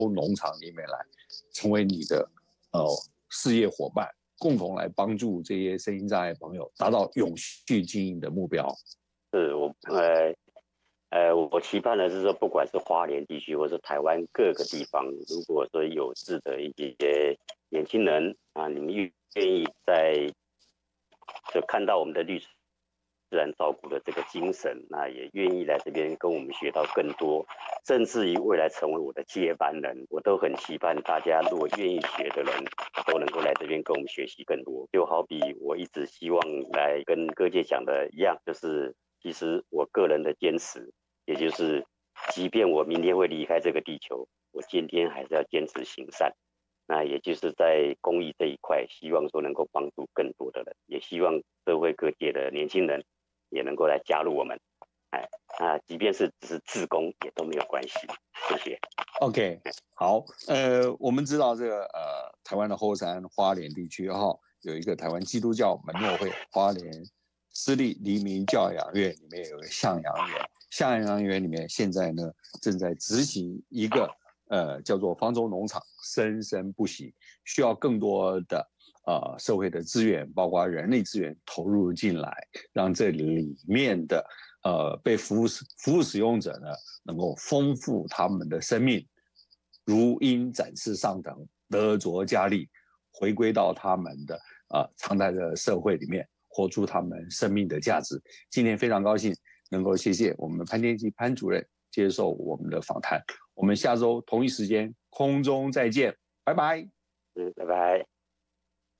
农场里面来，成为你的事业伙伴，共同来帮助这些身心障碍朋友达到永续经营的目标。 是我期盼的是说，不管是花莲地区或是台湾各个地方，如果说有志的一些年轻人啊，你们愿意就看到我们的绿自然照顾的这个精神，那也愿意来这边跟我们学到更多，甚至于未来成为我的接班人，我都很期盼大家如果愿意学的人，都能够来这边跟我们学习更多。就好比我一直希望来跟各界讲的一样，就是其实我个人的坚持，也就是即便我明天会离开这个地球，我今天还是要坚持行善。那也就是在公益这一块，希望说能够帮助更多的人，也希望社会各界的年轻人也能够来加入我们。那即便是只是志工也都没有关系。谢谢。 OK， 好，我们知道这个台湾的后山花莲地区有一个台湾基督教门诺会花莲私立黎明教养院里面有个向阳园，向阳园里面现在呢正在执行一个叫做方舟农场，生生不息，需要更多的社会的资源，包括人力资源投入进来，让这里面的被服务使用者呢能够丰富他们的生命，如鹰展翅上腾，得着加力，回归到他们的常态的社会里面，活出他们生命的价值。今天非常高兴能够谢谢我们潘天基潘主任接受我们的访谈，我们下周同一时间空中再见，拜拜。 拜拜。